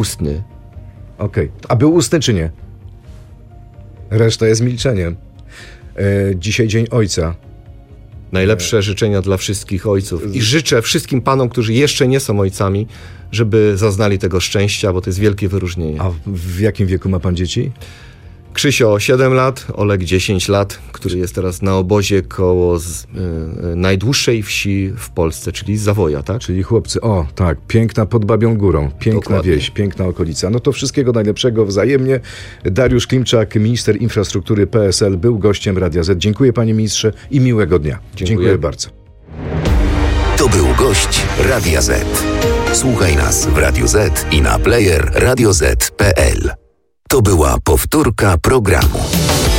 ustny. Okej. A był ustny czy nie? Reszta jest milczenie. Dzisiaj Dzień Ojca. Najlepsze życzenia dla wszystkich ojców. I życzę wszystkim panom, którzy jeszcze nie są ojcami, żeby zaznali tego szczęścia, bo to jest wielkie wyróżnienie. A w jakim wieku ma pan dzieci? Krzysio 7 lat, Olek 10 lat, który jest teraz na obozie koło najdłuższej wsi w Polsce, czyli Zawoja, tak? Czyli chłopcy, o tak, piękna pod Babią Górą, piękna Dokładnie. wieś, piękna okolica. No to wszystkiego najlepszego wzajemnie. Dariusz Klimczak, minister infrastruktury PSL, był gościem Radia Z. Dziękuję panie ministrze i miłego dnia. Dziękuję bardzo. To był gość Radia Z. Słuchaj nas w Radio Z i na player radioz.pl. To była powtórka programu.